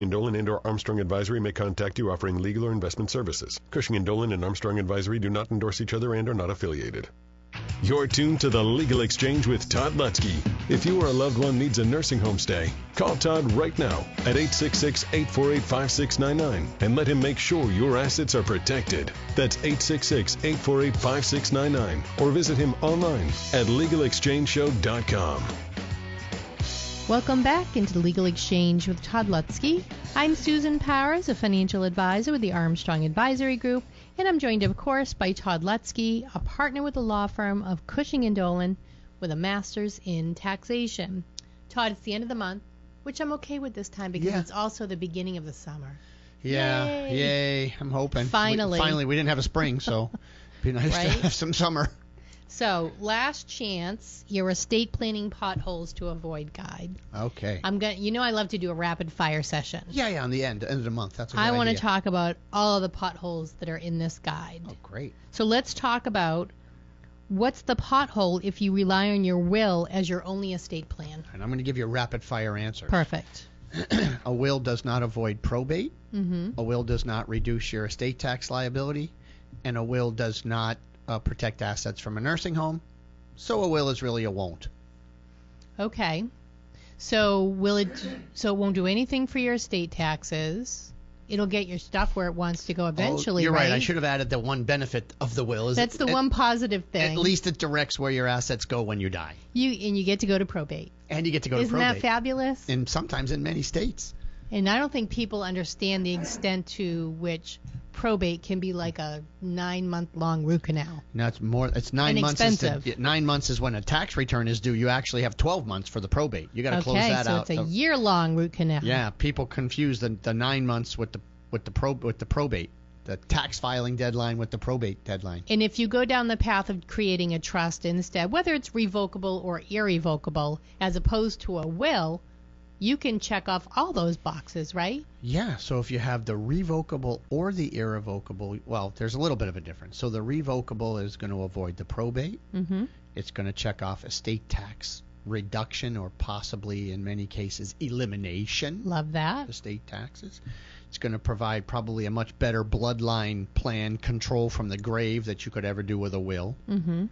Dolan and/or Armstrong Advisory may contact you offering legal or investment services. Cushing & Dolan and Armstrong Advisory do not endorse each other and are not affiliated. You're tuned to the Legal Exchange with Todd Lutzke. If you or a loved one needs a nursing home stay, call Todd right now at 866-848-5699 and let him make sure your assets are protected. That's 866-848-5699 or visit him online at LegalExchangeShow.com. Welcome back into the Legal Exchange with Todd Lutzke. I'm Susan Powers, a financial advisor with the Armstrong Advisory Group, and I'm joined, of course, by Todd Lutzke, a partner with the law firm of Cushing & Dolan with a master's in taxation. Todd, it's the end of the month, which I'm okay with this time because it's also the beginning of the summer. Yeah, yay, I'm hoping. Finally. We didn't have a spring, so it'd be nice to have some summer. So, last chance, your estate planning potholes to avoid guide. Okay. I love to do a rapid fire session. Yeah, on the end of the month. That's a good I want to idea. talk about all of the potholes that are in this guide. Oh, great. So let's talk about what's the pothole if you rely on your will as your only estate plan. And I'm going to give you a rapid fire answer. Perfect. A will does not avoid probate. Mm-hmm. A will does not reduce your estate tax liability. And a will does not protect assets from a nursing home. So a will is really a won't. Okay. So it won't do anything for your estate taxes. It'll get your stuff where it wants to go eventually. You're right. I should have added the one benefit of the will. That's the one positive thing. At least it directs where your assets go when you die. You get to go to probate. And you get to go to probate. Isn't that fabulous? And sometimes in many states. And I don't think people understand the extent to which probate can be like a 9-month-long root canal. No, it's more. It's 9 months. Expensive. 9 months is when a tax return is due. You actually have 12 months for the probate. You got to close that out. Okay, so it's a year-long root canal. Yeah, people confuse the 9 months with the probate, the tax filing deadline with the probate deadline. And if you go down the path of creating a trust instead, whether it's revocable or irrevocable, as opposed to a will, you can check off all those boxes, right? Yeah, so if you have the revocable or the irrevocable, well, there's a little bit of a difference. So the revocable is going to avoid the probate. Mm-hmm. It's going to check off estate tax reduction or possibly, in many cases, elimination. Love that. Estate taxes. It's going to provide probably a much better bloodline plan control from the grave that you could ever do with a will. Mm-hmm.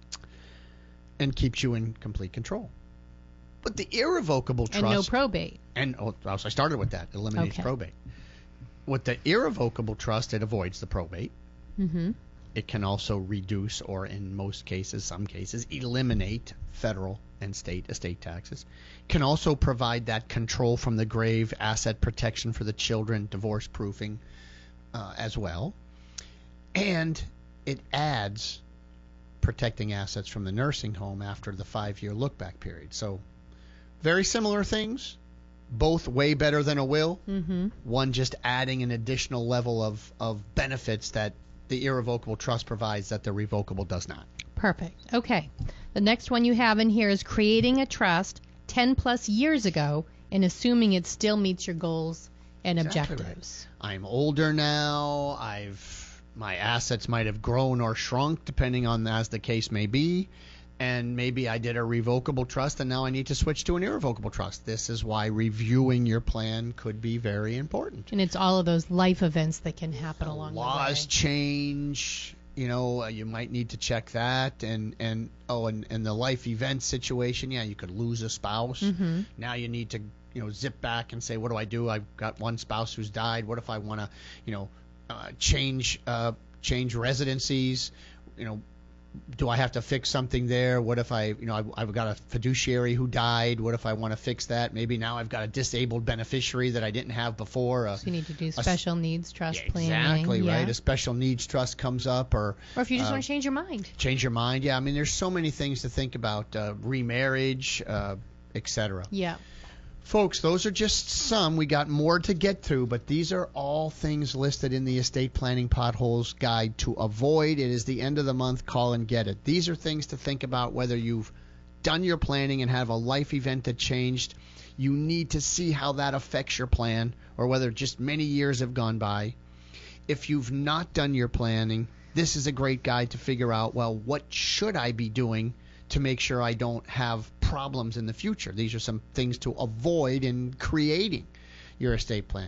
And keeps you in complete control. But the irrevocable trust... And no probate. So I started with that. Eliminates probate. With the irrevocable trust, it avoids the probate. Mm-hmm. It can also reduce, or in most cases, some cases, eliminate federal and state estate taxes. Can also provide that control from the grave, asset protection for the children, divorce proofing as well. And it adds protecting assets from the nursing home after the 5-year look-back period. So very similar things, both way better than a will. Mm-hmm. One just adding an additional level of benefits that the irrevocable trust provides that the revocable does not. Perfect. Okay. The next one you have in here is creating a trust 10 plus years ago and assuming it still meets your goals and objectives. Right. I'm older now. My assets might have grown or shrunk depending on as the case may be. And maybe I did a revocable trust and now I need to switch to an irrevocable trust. This is why reviewing your plan could be very important. And it's all of those life events that can happen along the way. Laws change. You might need to check that. And the life event situation, you could lose a spouse. Mm-hmm. Now you need to, zip back and say, what do I do? I've got one spouse who's died. What if I want to, change residencies? Do I have to fix something there? What if I've got a fiduciary who died? What if I want to fix that? Maybe now I've got a disabled beneficiary that I didn't have before. So you need to do special needs trust planning. Exactly, right. A special needs trust comes up. Or if you just want to change your mind. Change your mind, yeah. I mean, there's so many things to think about, remarriage, etc. Yeah. Folks, those are just some. We got more to get through, but these are all things listed in the Estate Planning Potholes Guide to avoid. It is the end of the month. Call and get it. These are things to think about whether you've done your planning and have a life event that changed. You need to see how that affects your plan or whether just many years have gone by. If you've not done your planning, this is a great guide to figure out, well, what should I be doing to make sure I don't have problems in the future. These are some things to avoid in creating your estate plan.